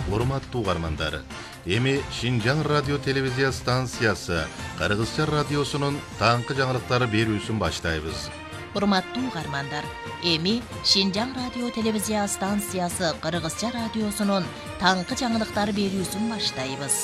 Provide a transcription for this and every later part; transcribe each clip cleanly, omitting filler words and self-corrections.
Урматтуу угармандар, эми Шинжаң радио телевизия станциясы Кыргызча радиосунун таңкы жаңылыктары берүүсүн баштайбыз. Урматтуу угармандар, эми Шинжаң радио телевизия станциясы Кыргызча радиосунун таңкы жаңылыктары берүүсүн баштайбыз.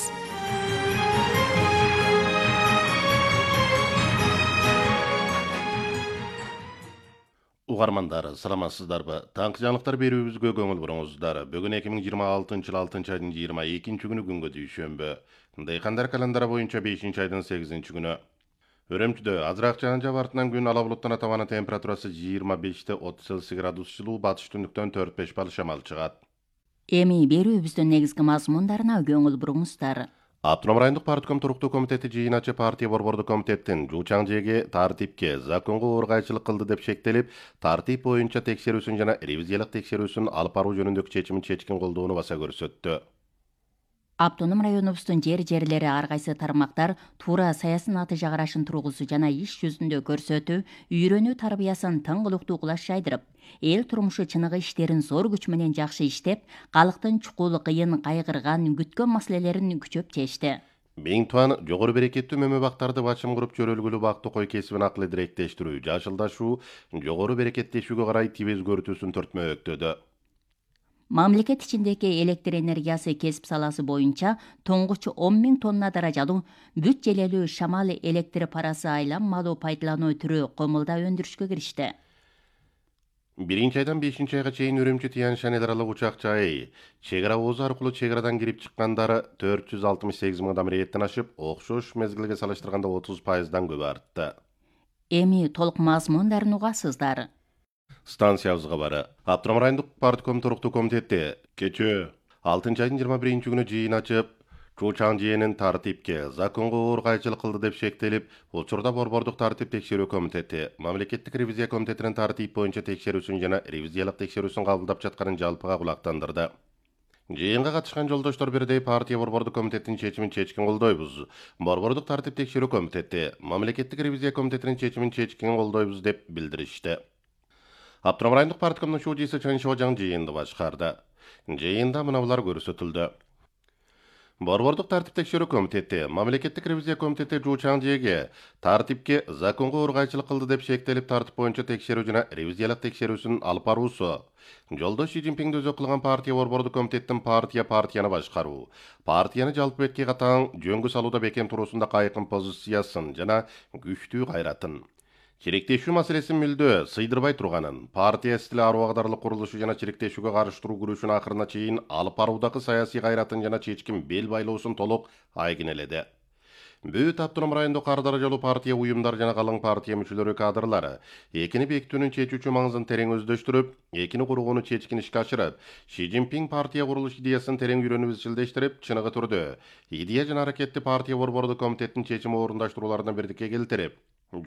Угармандар, саламатсыздарбы? Таңкы жаңылыктар берүүбүзгө көңүл буруңуздар. Бүгүн 2026 6 айдын 22 күнү күнгө дүйшөмбү. Дыйкандар календары боюнча 5 айдын 8 күнү. Өрөмчүдө азыраак жаан жаап артынан күн ала булуттан атабаны температурасы 25-30 градус жылуу, батыш түндүктөн 4-5 балл шамал чыгат. Эми берүүбүздүн негизги мазмундарына көңүл буруңуздар. Автоном райондук партком туруктуу комитети жыйыначы партия борбордук комитеттин Жуучаң жээги тартипке законго ургайчылык кылды деп шектелип, тартип боюнча текшерүүсүн жана ревизиялык текшерүүсүн алып баруу жөнүндөгү чечимин чечкин колдоону баса көрсөттү. Автоном районубуздун жерлери ар кайсы тармактар туура саясий натыйжа карашын тургузуу жана иш жүзүндө көрсөтүү, үйрөнүү тарбиясын тыңгылыктуу кулаш жайдырып, эл турмушу чыныгы иштерин зор күч менен жакшы иштеп, калктын чукул, кыйын, кайгырган, күткөн маселелерин күчөп чечти. Миң туан жогору берекеттүү мөмө бактарды бачым куруп жөрөлгүлүү бактуу кой кесибин акылы директештирүү, жашылдашуу, жогору берекеттешүүгө карай тип өзгөртүүсүн төртмөктөдө. Мамлекет ичиндеги электр энергиясы кесип саласы боюнча тоңгуч 10 000 тонна даражалуу бүт желелүү шамал электр парасы айланмалуу пайдалануу түрү комулда өндүрүшкө киришти. 1-айдан 5 айга чейин Үрүмчү Тянь-Шань эл аралык учак жайы чек ара оозу аркылуу чек арадан кирип чыккандары 468 000 адам рейдтен ашып, окшош мезгилге салыштырганда 30%дан көп артты. Эми толук мазмундарын угасыздар. Станциябызга бары. Автоном райондук партком туруктуу комитети кечээ 6 айдын 21 күнү жыйын ачып, Жуучаң жээнин тартипке законго ургайчылык кылды деп шектелип, учурда борбордук тартип текшерүү комитети, мамлекеттик ревизия комитетинин тартип боюнча текшерүүсүн жана ревизиялык текшерүүсүн кабылдап жатканын жалпыга кулактандырды. Жыйынга катышкан жолдоштор бирдей партия борбордук комитетинин чечимин чечкин колдойбуз. Борбордук тартип текшерүү комитети, мамлекеттик ревизия комитетинин чечимин чечкин колдойбуз деп билдиришти. Автоном райондук парткомдун шуудиси Чын Шожаң жыйынды башкарды. Жыйында мына булар көрсөтүлдү. Борбордук тартип текшерүү комитети, мамлекеттик ревизия комитети Жуучаң жээге тартипке законго ургайчылык кылды деп шектелип, тартип боюнча текшерүү жана ревизиялык текшерүүсүн алып баруусу. Жолдош Си Цзиньпиңди өзөк кылган партия борбордук комитеттин партияны башкаруу, партияны жалпы бетке катаң жөнгө салууда бекем туруусунда кайкын позициясын жана күчтүү кайратын, чиректешүү маселесин мүлдө сыйдырбай турганын, партия стили арубагдарлык курулушу жана чиректешүүгө каршы туруу күрөшүн акырына чейин алып баруудагы саясий кайратын жана чечкин бел байлоосун толук айгинеледи. Бүт автоном райондук ар даражалуу партия уюмдар жана калың партия мүчөлөрү кадрлары экини бекитүүнүн чечүүчү маңызын терең өздөштүрүп, экини курууну чечкин ишке ашырып, Си Цзиньпиң партия курулуш идеясын терең үйрөнүп изчилдештирип, чыныгы түрдө идея жана аракетти партия борбордук комитеттин чечими орундаштырууларына бирдикке келтирип,